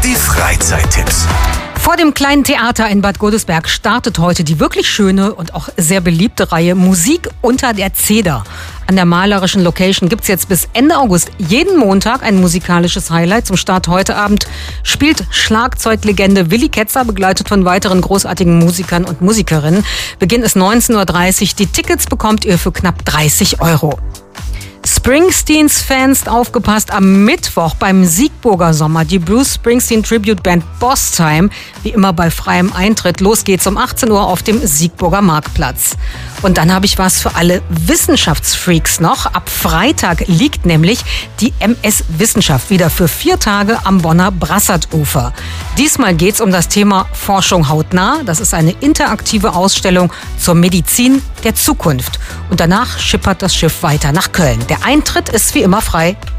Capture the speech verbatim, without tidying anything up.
Die Freizeittipps. Vor dem Kleinen Theater in Bad Godesberg startet heute die wirklich schöne und auch sehr beliebte Reihe Musik unter der Zeder. An der malerischen Location gibt's jetzt bis Ende August jeden Montag ein musikalisches Highlight. Zum Start heute Abend spielt Schlagzeuglegende Willi Ketzer, begleitet von weiteren großartigen Musikern und Musikerinnen. Beginn ist neunzehn Uhr dreißig. Die Tickets bekommt ihr für knapp dreißig Euro. Springsteens-Fans, aufgepasst, am Mittwoch beim Siegburger Sommer die Bruce Springsteen Tribute Band Boss Time, wie immer bei freiem Eintritt. Los geht's um achtzehn Uhr auf dem Siegburger Marktplatz. Und dann habe ich was für alle Wissenschaftsfreaks noch. Ab Freitag liegt nämlich die M S Wissenschaft wieder für vier Tage am Bonner Brassertufer. Diesmal geht's um das Thema Forschung hautnah. Das ist eine interaktive Ausstellung zur Medizin der Zukunft. Und danach schippert das Schiff weiter nach Köln. Der Eintritt ist wie immer frei.